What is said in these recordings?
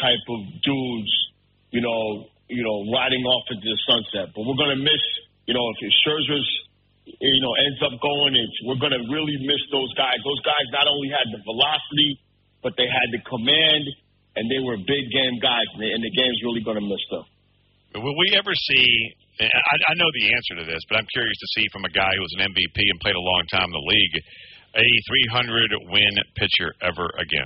type of dudes, riding off into the sunset. But we're going to miss, if Scherzer's, ends up going, we're going to really miss those guys. Those guys not only had the velocity, but they had the command, and they were big game guys, and the game's really going to miss them. Will we ever see, I know the answer to this, but I'm curious to see from a guy who was an MVP and played a long time in the league, a 300-win pitcher ever again?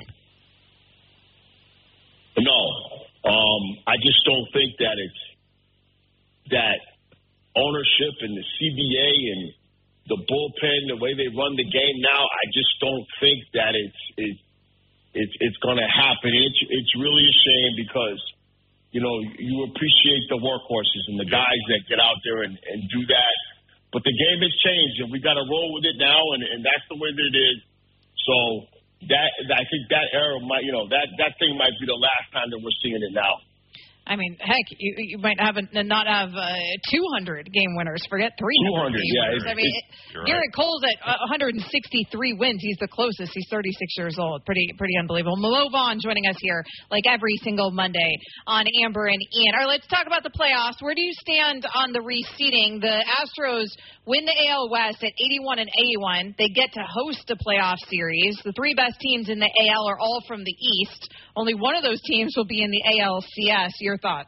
No. I just don't think that that ownership and the CBA and the bullpen, the way they run the game now, I just don't think that it's going to happen. It's really a shame because, you appreciate the workhorses and the guys that get out there and do that. But the game has changed, and we got to roll with it now, and that's the way that it is. So I think that era might, that thing might be the last time that we're seeing it now. I mean, heck, you might not have 200 game winners. Forget 300 game winners. I mean, Garrett Cole's at 163 wins. He's the closest. He's 36 years old. Pretty unbelievable. Mo Vaughn joining us here like every single Monday on Amber and Ian. All right, let's talk about the playoffs. Where do you stand on the reseeding? The Astros win the AL West at 81 and 81. They get to host a playoff series. The three best teams in the AL are all from the East. Only one of those teams will be in the ALCS. Your thoughts?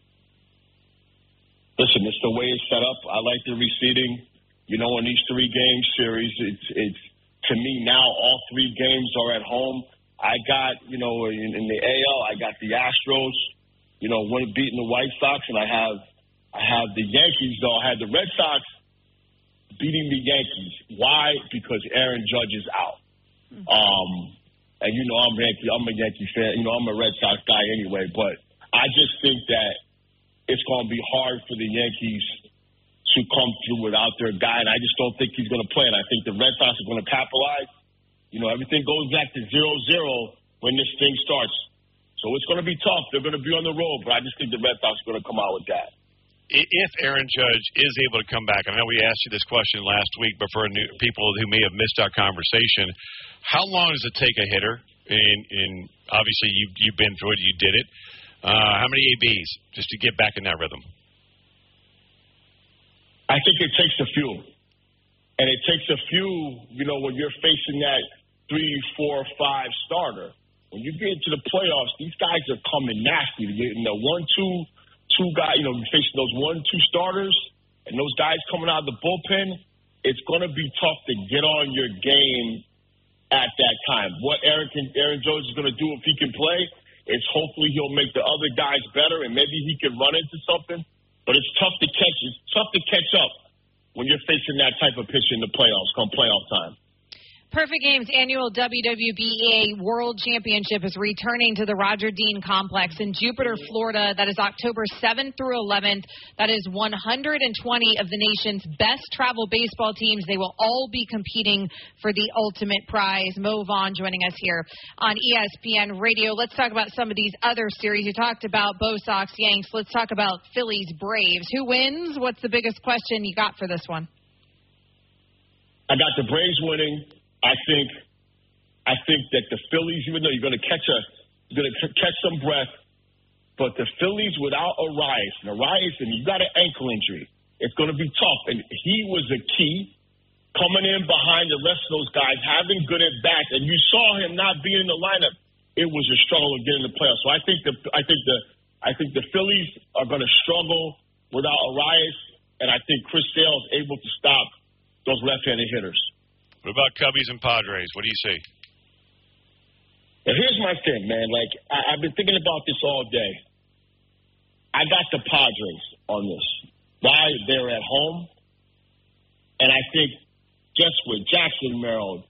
Listen, it's the way it's set up. I like the reseeding. In these three-game series, it's to me now all three games are at home. I got, in the AL, I got the Astros, beating the White Sox, and I have the Yankees, though. I had the Red Sox beating the Yankees. Why? Because Aaron Judge is out. And I'm a Yankee fan. I'm a Red Sox guy anyway. But I just think that it's going to be hard for the Yankees to come through without their guy, and I just don't think he's going to play. And I think the Red Sox are going to capitalize. Everything goes back to 0-0 when this thing starts. So it's going to be tough. They're going to be on the road, but I just think the Red Sox are going to come out with that. If Aaron Judge is able to come back, I know we asked you this question last week, but for people who may have missed our conversation, how long does it take a hitter? And obviously you've been through it, you did it. How many ABs just to get back in that rhythm? I think it takes a few. And it takes a few, when you're facing that 3, 4, 5 starter. When you get into the playoffs, these guys are coming nasty. You're in the 1-2 guy, facing those 1-2 starters and those guys coming out of the bullpen, it's going to be tough to get on your game at that time. What Aaron Judge is going to do if he can play is hopefully he'll make the other guys better and maybe he can run into something. But it's tough to catch. It's tough to catch up when you're facing that type of pitch in the playoffs come playoff time. Perfect Game's annual WWBA World Championship is returning to the Roger Dean Complex in Jupiter, Florida. That is October 7th through 11th. That is 120 of the nation's best travel baseball teams. They will all be competing for the ultimate prize. Mo Vaughn joining us here on ESPN Radio. Let's talk about some of these other series. You talked about Bo Sox, Yanks. Let's talk about Phillies, Braves. Who wins? What's the biggest question you got for this one? I got the Braves winning. I think that the Phillies, even though you're going to catch some breath, but the Phillies without Arias, and you got an ankle injury, it's going to be tough. And he was a key coming in behind the rest of those guys, having good at bats, and you saw him not being in the lineup. It was a struggle to get in the playoffs. So I think the Phillies are going to struggle without Arias, and I think Chris Sale is able to stop those left-handed hitters. What about Cubbies and Padres? What do you see? And here's my thing, man. I've been thinking about this all day. I got the Padres on this. Why? They're at home. And I think, guess what? Jackson Merrill,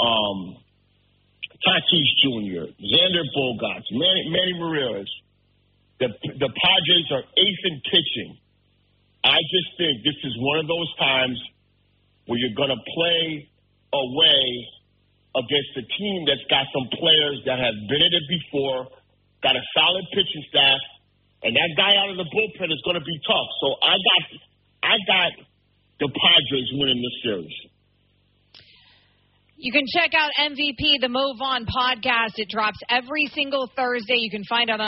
Tatis Jr., Xander Bogaerts, Manny Ramirez. The Padres are eighth in pitching. I just think this is one of those times where you're going to play away against a team that's got some players that have been in it before, got a solid pitching staff, and that guy out of the bullpen is going to be tough. So I got the Padres winning this series. You can check out MVP, the Mo Vaughn podcast. It drops every single Thursday. You can find out on